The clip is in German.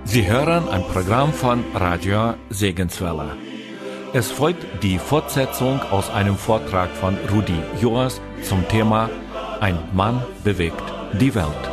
Sie hören ein Programm von Radio Segenswelle. Es folgt die Fortsetzung aus einem Vortrag von Rudi Joas zum Thema Ein Mann bewegt die Welt.